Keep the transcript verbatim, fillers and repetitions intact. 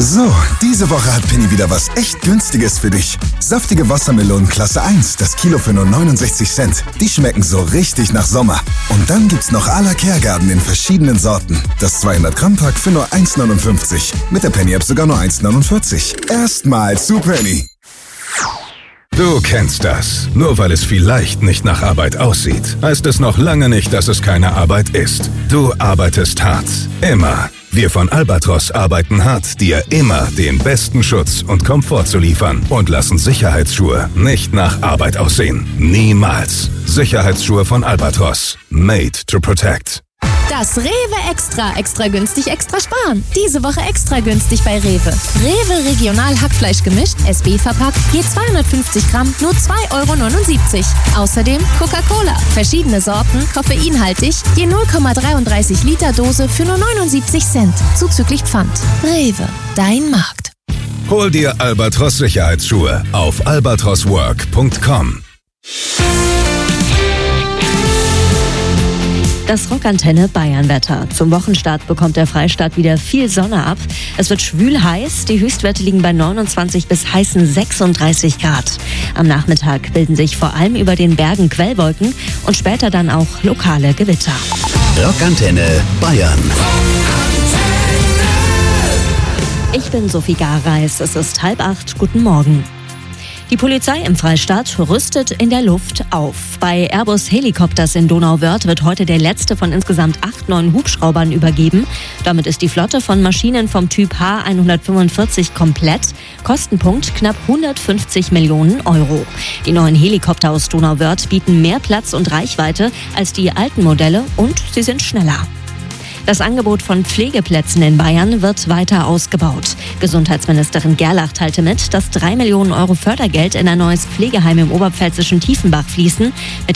So, diese Woche hat Penny wieder was echt Günstiges für dich. Saftige Wassermelonen Klasse eins, das Kilo für nur neunundsechzig Cent. Die schmecken so richtig nach Sommer. Und dann gibt's noch à la Kergarten in verschiedenen Sorten. Das zweihundert Gramm Pack für nur eins neunundfünfzig. Mit der Penny-App sogar nur eins neunundvierzig. Erstmal zu Penny. Du kennst das. Nur weil es vielleicht nicht nach Arbeit aussieht, heißt es noch lange nicht, dass es keine Arbeit ist. Du arbeitest hart. Immer. Wir von Albatros arbeiten hart, dir immer den besten Schutz und Komfort zu liefern und lassen Sicherheitsschuhe nicht nach Arbeit aussehen. Niemals. Sicherheitsschuhe von Albatros. Made to protect. Das Rewe Extra, extra günstig, extra sparen. Diese Woche extra günstig bei Rewe. Rewe Regional Hackfleisch gemischt, S B verpackt, je zweihundertfünfzig Gramm, nur zwei Euro neunundsiebzig. Außerdem Coca-Cola, verschiedene Sorten, koffeinhaltig, je null Komma dreiunddreißig Liter Dose für nur neunundsiebzig Cent, zuzüglich Pfand. Rewe, dein Markt. Hol dir Albatros Sicherheitsschuhe auf albatros work punkt com. Das Rockantenne Bayern-Wetter. Zum Wochenstart bekommt der Freistaat wieder viel Sonne ab. Es wird schwül heiß. Die Höchstwerte liegen bei neunundzwanzig bis heißen sechsunddreißig Grad. Am Nachmittag bilden sich vor allem über den Bergen Quellwolken und später dann auch lokale Gewitter. Rockantenne Bayern. Ich bin Sophie Gareis. Es ist halb acht. Guten Morgen. Die Polizei im Freistaat rüstet in der Luft auf. Bei Airbus Helikopters in Donauwörth wird heute der letzte von insgesamt acht neuen Hubschraubern übergeben. Damit ist die Flotte von Maschinen vom Typ H hundertfünfundvierzig komplett. Kostenpunkt knapp hundertfünfzig Millionen Euro. Die neuen Helikopter aus Donauwörth bieten mehr Platz und Reichweite als die alten Modelle und sie sind schneller. Das Angebot von Pflegeplätzen in Bayern wird weiter ausgebaut. Gesundheitsministerin Gerlach teilte mit, dass drei Millionen Euro Fördergeld in ein neues Pflegeheim im oberpfälzischen Tiefenbach fließen. Mit